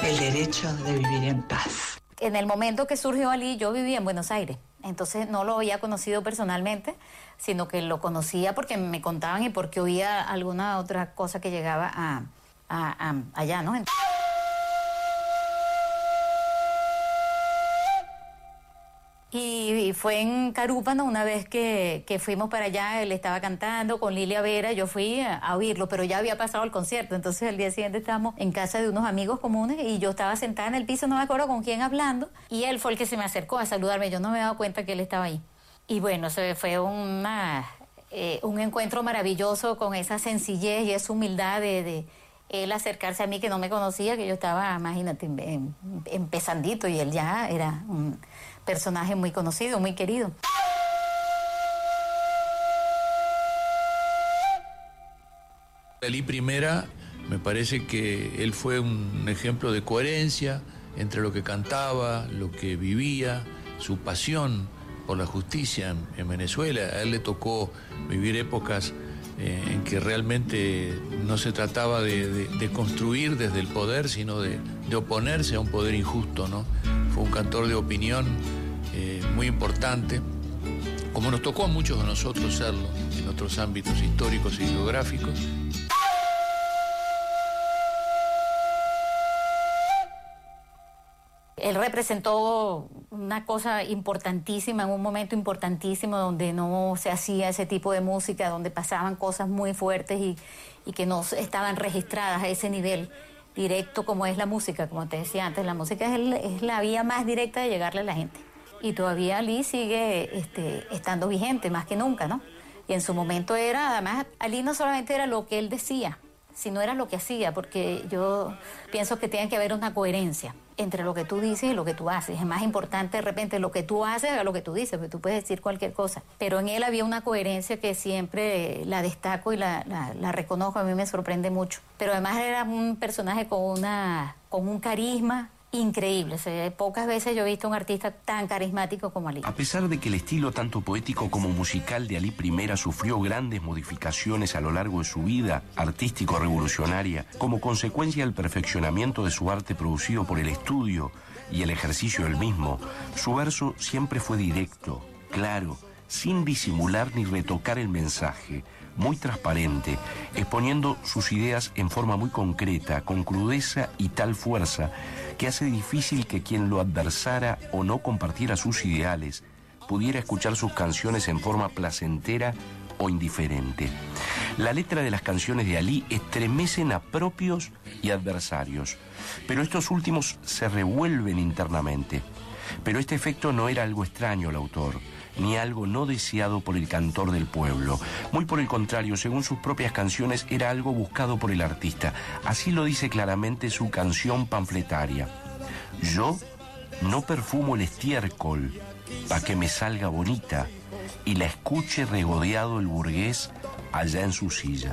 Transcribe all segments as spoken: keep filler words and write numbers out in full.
el derecho de vivir en paz. En el momento que surgió Ali, yo vivía en Buenos Aires, entonces no lo había conocido personalmente, sino que lo conocía porque me contaban y porque oía alguna otra cosa que llegaba a, a, a allá, ¿no? Y fue en Carúpano una vez que, que fuimos para allá, él estaba cantando con Lilia Vera, yo fui a, a oírlo, pero ya había pasado el concierto, entonces el día siguiente estábamos en casa de unos amigos comunes y yo estaba sentada en el piso, no me acuerdo con quién hablando, y él fue el que se me acercó a saludarme, yo no me había dado cuenta que él estaba ahí. Y bueno, se fue una, eh, un encuentro maravilloso con esa sencillez y esa humildad de... de él acercarse a mí que no me conocía, que yo estaba, imagínate, em, empezandito y él ya era un personaje muy conocido, muy querido. Ali Primera, me parece que él fue un ejemplo de coherencia entre lo que cantaba, lo que vivía, su pasión por la justicia en, en Venezuela. A él le tocó vivir épocas eh, en que realmente no se trataba de, de, de construir desde el poder, sino de, de oponerse a un poder injusto, ¿no? Fue un cantor de opinión eh, muy importante, como nos tocó a muchos de nosotros serlo en otros ámbitos históricos y geográficos. Él representó una cosa importantísima en un momento importantísimo donde no se hacía ese tipo de música, donde pasaban cosas muy fuertes y, y que no estaban registradas a ese nivel directo como es la música, como te decía antes. La música es, el, es la vía más directa de llegarle a la gente. Y todavía Ali sigue este, estando vigente más que nunca, ¿no? Y en su momento era, además, Ali no solamente era lo que él decía, sino era lo que hacía, porque yo pienso que tiene que haber una coherencia entre lo que tú dices y lo que tú haces. Es más importante de repente lo que tú haces a lo que tú dices, porque tú puedes decir cualquier cosa. Pero en él había una coherencia que siempre la destaco y la, la, la reconozco, a mí me sorprende mucho. Pero además era un personaje con, una, con un carisma increíble. O sea, pocas veces yo he visto un artista tan carismático como Ali. A pesar de que el estilo tanto poético como musical de Ali Primera sufrió grandes modificaciones a lo largo de su vida artístico-revolucionaria, como consecuencia del perfeccionamiento de su arte producido por el estudio y el ejercicio del mismo, su verso siempre fue directo, claro, sin disimular ni retocar el mensaje, muy transparente, exponiendo sus ideas en forma muy concreta, con crudeza y tal fuerza que hace difícil que quien lo adversara o no compartiera sus ideales pudiera escuchar sus canciones en forma placentera o indiferente. La letra de las canciones de Ali estremecen a propios y adversarios, pero estos últimos se revuelven internamente. Pero este efecto no era algo extraño al autor, ni algo no deseado por el cantor del pueblo. Muy por el contrario, según sus propias canciones, era algo buscado por el artista. Así lo dice claramente su canción panfletaria. Yo no perfumo el estiércol pa' que me salga bonita y la escuche regodeado el burgués allá en su silla.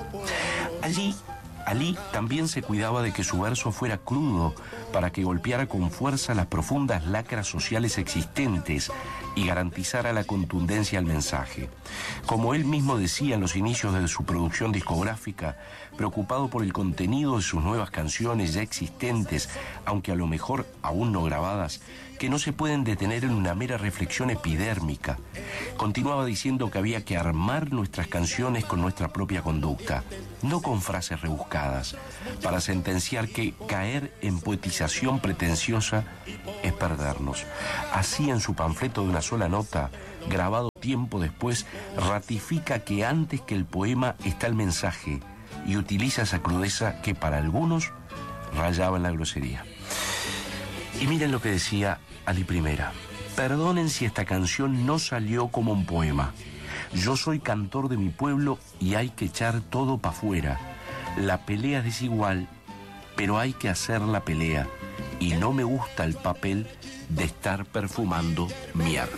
Allí, Ali también se cuidaba de que su verso fuera crudo para que golpeara con fuerza las profundas lacras sociales existentes y garantizara la contundencia al mensaje. Como él mismo decía en los inicios de su producción discográfica, preocupado por el contenido de sus nuevas canciones ya existentes, aunque a lo mejor aún no grabadas, que no se pueden detener en una mera reflexión epidérmica. Continuaba diciendo que había que armar nuestras canciones con nuestra propia conducta, no con frases rebuscadas, para sentenciar que caer en poetización pretenciosa es perdernos. Así, en su panfleto de una sola nota, grabado tiempo después, ratifica que antes que el poema está el mensaje y utiliza esa crudeza que para algunos rayaba en la grosería. Y miren lo que decía Ali Primera. Perdonen si esta canción no salió como un poema. Yo soy cantor de mi pueblo y hay que echar todo para afuera. La pelea es desigual, pero hay que hacer la pelea. Y no me gusta el papel de estar perfumando mierda.